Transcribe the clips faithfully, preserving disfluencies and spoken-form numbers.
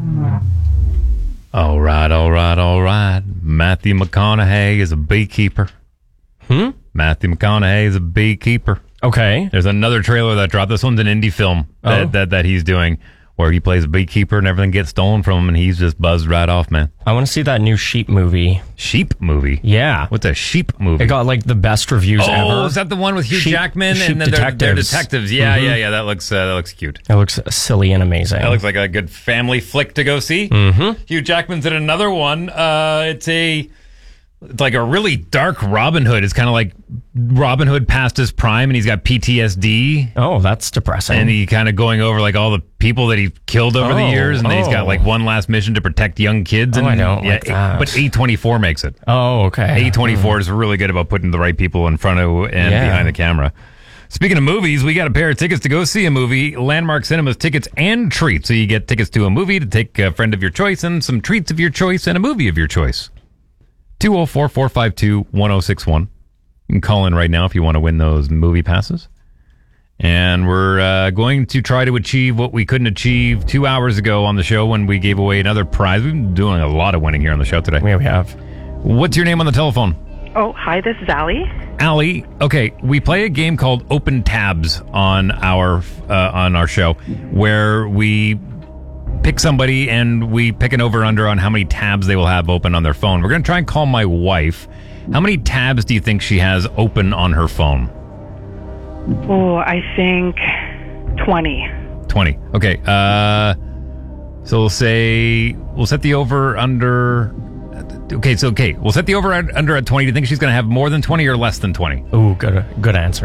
All right, all right, all right. Matthew McConaughey is a beekeeper. Hmm? Matthew McConaughey is a beekeeper. Okay. There's another trailer that dropped. This one's an indie film that, Oh. that, that he's doing where he plays a beekeeper and everything gets stolen from him and he's just buzzed right off, man. I want to see that new Sheep movie. Sheep movie? Yeah. What's a sheep movie? It got like the best reviews oh, ever. is that the one with Hugh Sheep- Jackman? Sheep and then they're, they're detectives. detectives. Yeah, Mhm. yeah, yeah. That looks uh, that looks cute. It looks silly and amazing. That looks like a good family flick to go see. Mm-hmm. Hugh Jackman's in another one. Uh, it's a it's like a really dark Robin Hood. It's kind of like Robin Hood past his prime, and he's got P T S D. Oh, that's depressing. And he kind of going over like all the people that he killed over the Oh, years, and then he's got oh. like one last mission to protect young kids. Oh, And I don't like A- that. But A twenty-four makes it. Oh, okay. A twenty-four is really good about putting the right people in front of and Yeah. behind the camera. Speaking of movies, we got a pair of tickets to go see a movie. Landmark Cinemas tickets and treats. So you get tickets to a movie to take a friend of your choice and some treats of your choice and a movie of your choice. two oh four, four five two, one oh six one. You can call in right now if you want to win those movie passes. And we're uh, going to try to achieve what we couldn't achieve two hours ago on the show when we gave away another prize. We've been doing a lot of winning here on the show today. Yeah, we have. What's your name on the telephone? Oh, hi, this is Allie. Allie, okay, we play a game called Open Tabs on our uh, on our show, where we pick somebody and we pick an over-under on how many tabs they will have open on their phone. We're going to try and call my wife. How many tabs do you think she has open on her phone? Oh, I think twenty. twenty. Okay, uh, so we'll say, we'll set the over-under... Okay, so, okay, we'll set the over-under at twenty. Do you think she's going to have more than twenty or less than twenty? Ooh, good, good answer.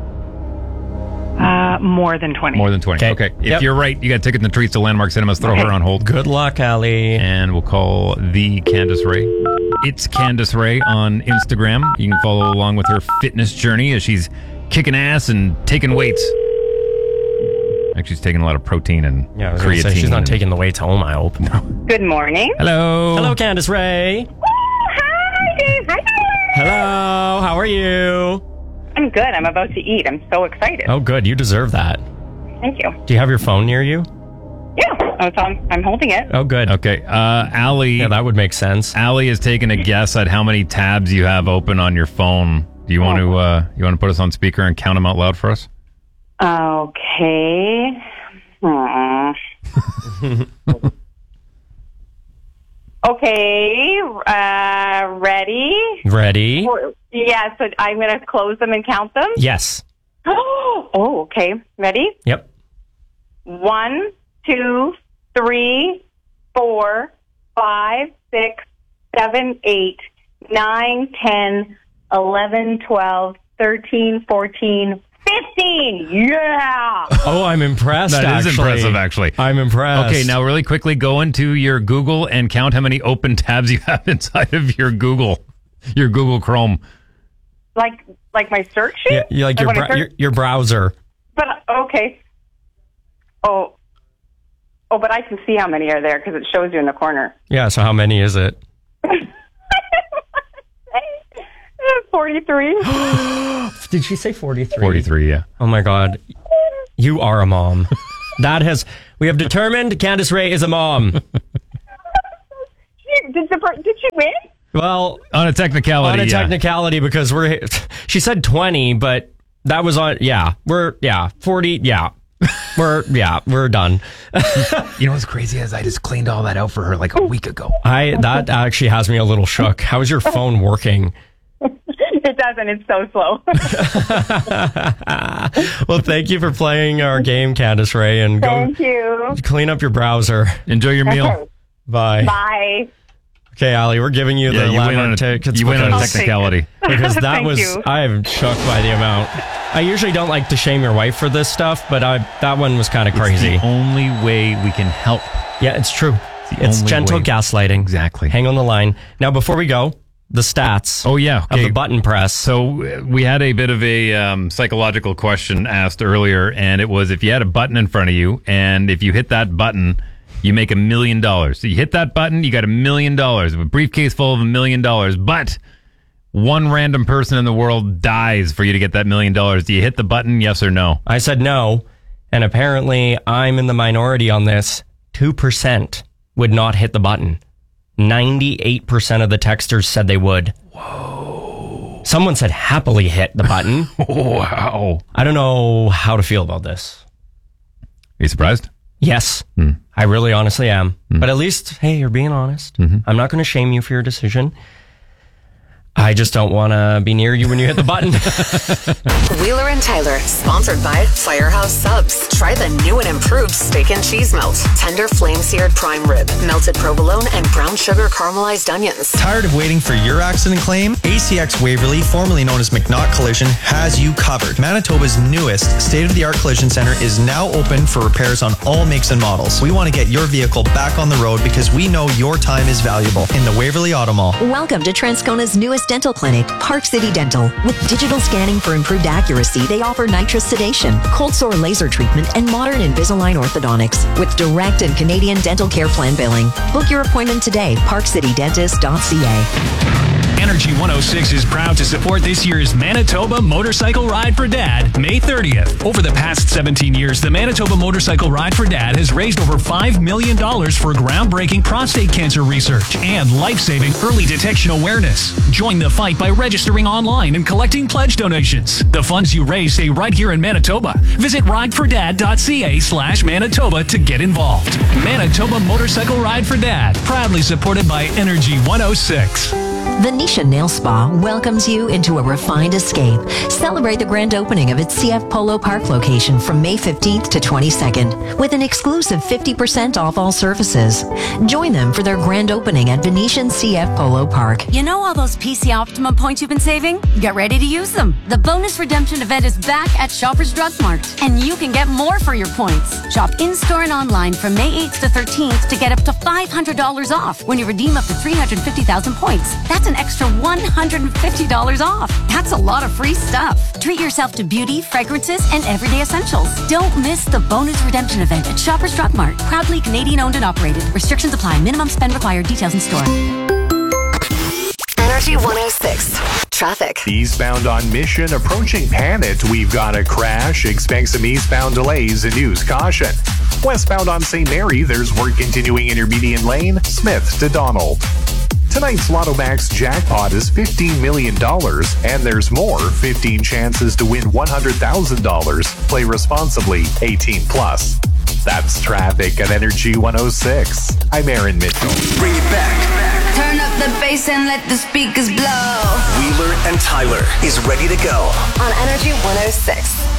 Uh, more than twenty. More than twenty. Okay. If Yep. you're right, you got tickets and treats to Landmark Cinemas. Throw Okay. her on hold. Good luck, Allie. And we'll call the Candace Ray. It's Candace Ray on Instagram. You can follow along with her fitness journey as she's kicking ass and taking weights. Actually, she's taking a lot of protein and Yeah, I was gonna creatine. say, she's not and- taking the weights home, I hope. No. Good morning. Hello. Hello, Candace Ray. Hi, Dave. Hi, Tyler. Hello, how are you? I'm good. I'm about to eat. I'm so excited. Oh, good. You deserve that. Thank you. Do you have your phone near you? Yeah, I was on, I'm holding it. Oh, good. Okay. Uh, Allie. Yeah, that would make sense. Allie is taking a guess at how many tabs you have open on your phone. Do you want to uh, you want to put us on speaker and count them out loud for us? Okay. Aw. Okay. Uh, ready? Ready? Yeah, so I'm going to close them and count them. Yes. Oh, okay. Ready? Yep. One, two, three, four, five, six, seven, eight, nine, ten, eleven, twelve, thirteen, fourteen, fifteen. Yeah. Oh, I'm impressed, That is actually. impressive, actually. I'm impressed. Okay, now really quickly go into your Google and count how many open tabs you have inside of your Google, your Google Chrome. Like, like my search sheet? Yeah, you like your, when I bra- search- your your browser. But, okay. Oh. Oh, but I can see how many are there because it shows you in the corner. Yeah, so how many is it? forty-three. Did she say forty-three? forty-three, yeah. Oh my God. You are a mom. That has, we have determined Candace Ray is a mom. did, the, did she win? Well, On a technicality, on a yeah. technicality, because we're, she said twenty, but that was on, yeah, we're, yeah, forty, yeah. We're, yeah, we're done. You know what's crazy is I just cleaned all that out for her like a week ago. I, that actually has me a little shook. How is your phone working? It doesn't. It's so slow. Well, thank you for playing our game, Candace Ray, and go Thank you. clean up your browser. Enjoy your meal. Bye. Bye. Okay, Allie, we're giving you Yeah, the you win on landmark a, tickets you win on a because, technicality. because that Thank was you. I am shocked by the amount. I usually don't like to shame your wife for this stuff, but I that one was kind of crazy. It's the only way we can help. Yeah, it's true. the It's only gentle way. gaslighting. Exactly. Hang on the line. Now, before we go, the stats Oh, yeah. of Okay. the button press. So uh, we had a bit of a um, psychological question asked earlier, and it was if you had a button in front of you, and if you hit that button, you make a million dollars. So you hit that button, you got a million dollars, a briefcase full of a million dollars, but one random person in the world dies for you to get that million dollars. Do you hit the button, yes or no? I said no, and apparently I'm in the minority on this. two percent would not hit the button. ninety-eight percent of the texters said they would. Whoa. Someone said happily hit the button. Wow. I don't know how to feel about this. Are you surprised? Yes, Hmm. I really honestly am. Hmm. But at least, hey, you're being honest. Mm-hmm. I'm not going to shame you for your decision. I just don't want to be near you when you hit the button. Wheeler and Tyler, sponsored by Firehouse Subs. Try the new and improved steak and cheese melt. Tender flame-seared prime rib, melted provolone, and brown sugar caramelized onions. Tired of waiting for your accident claim? A C X Waverly, formerly known as McNaught Collision, has you covered. Manitoba's newest state-of-the-art collision center is now open for repairs on all makes and models. We want to get your vehicle back on the road because we know your time is valuable in the Waverly Auto Mall. Welcome to Transcona's newest dental clinic, Park City Dental. With digital scanning for improved accuracy, they offer nitrous sedation, cold sore laser treatment, and modern Invisalign orthodontics with direct and Canadian dental care plan billing. Book your appointment today, park city dentist dot c a. Energy one oh six is proud to support this year's Manitoba Motorcycle Ride for Dad, May thirtieth. Over the past seventeen years, the Manitoba Motorcycle Ride for Dad has raised over five million dollars for groundbreaking prostate cancer research and life-saving early detection awareness. Join the fight by registering online and collecting pledge donations. The funds you raise stay right here in Manitoba. Visit ridefordad dot c a slash Manitoba to get involved. Manitoba Motorcycle Ride for Dad, proudly supported by Energy one oh six. Venetia Nail Spa welcomes you into a refined escape. Celebrate the grand opening of its C F Polo Park location from May fifteenth to twenty-second with an exclusive fifty percent off all services. Join them for their grand opening at Venetian C F Polo Park. You know all those P C Optimum points you've been saving? Get ready to use them. The bonus redemption event is back at Shoppers Drug Mart, and you can get more for your points. Shop in-store and online from May eighth to thirteenth to get up to five hundred dollars off when you redeem up to three hundred fifty thousand points. That's an extra one hundred fifty dollars off. That's a lot of free stuff. Treat yourself to beauty, fragrances, and everyday essentials. Don't miss the bonus redemption event at Shoppers Drug Mart. Proudly Canadian owned and operated. Restrictions apply. Minimum spend required. Details in store. Energy one oh six. Traffic. Eastbound on Mission approaching Panet. We've got a crash. Expect some eastbound delays and use caution. Westbound on Saint Mary, there's work continuing in your median lane. Smith to Donald. Tonight's Lotto Max jackpot is fifteen million dollars, and there's more. fifteen chances to win one hundred thousand dollars. Play responsibly. eighteen plus. That's traffic at Energy one oh six. I'm Aaron Mitchell. Bring it back. Turn up the bass and let the speakers blow. Wheeler and Tyler is ready to go on Energy one oh six.